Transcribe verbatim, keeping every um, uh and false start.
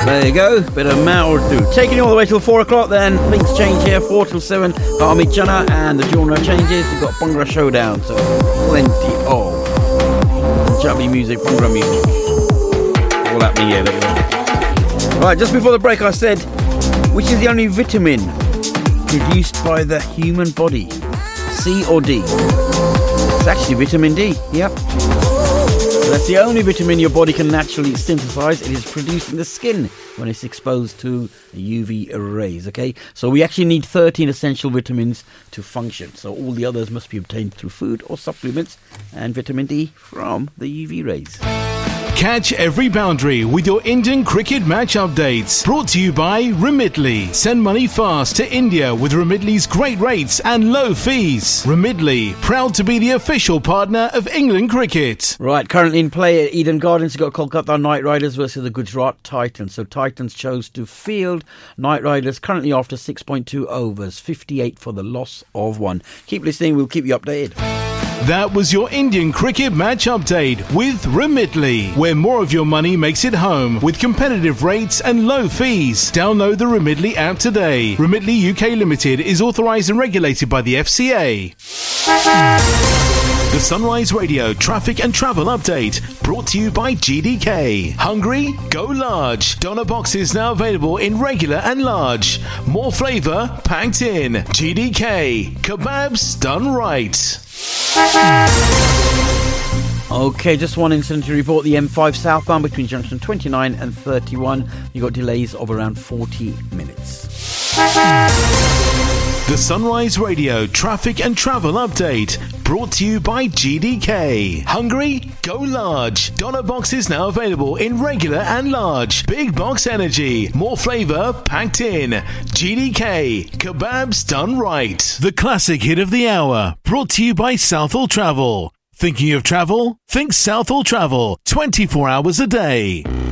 There you go, bit of Maurdu. Taking you all the way till four o'clock then. Things change here, four till seven. Amit Chana and the genre changes. You've got Bhangra Showdown, so plenty of Punjabi music, Bhangra music. All happening here, look at that. Right, just before the break I said, which is the only vitamin produced by the human body? C or D? It's actually vitamin D, yep. So that's the only vitamin your body can naturally synthesize. It is produced in the skin when it's exposed to U V rays, okay? So we actually need thirteen essential vitamins to function. So all the others must be obtained through food or supplements, and vitamin D from the U V rays. Catch every boundary with your Indian cricket match updates. Brought to you by Remitly. Send money fast to India with Remitly's great rates and low fees. Remitly, proud to be the official partner of England cricket. Right, currently in play at Eden Gardens, you've got Kolkata Knight Riders versus the Gujarat Titans. So Titans chose to field Knight Riders currently after six point two overs, fifty-eight for the loss of one. Keep listening, we'll keep you updated. That was your Indian cricket match update with Remitly, where more of your money makes it home with competitive rates and low fees. Download the Remitly app today. Remitly U K Limited is authorised and regulated by the F C A. The Sunrise Radio traffic and travel update brought to you by G D K. Hungry? Go large. Doner boxes now available in regular and large. More flavour packed in. G D K. Kebabs done right. Okay, just one incident to report. The M five southbound between junction twenty-nine and thirty-one. You got delays of around forty minutes. The Sunrise Radio traffic and travel update brought to you by G D K. Hungry? Go large. Doner boxes now available in regular and large. Big box energy. More flavour packed in. G D K. Kebabs done right. The classic hit of the hour brought to you by Southall Travel. Thinking of travel? Think Southall Travel. twenty-four hours a day.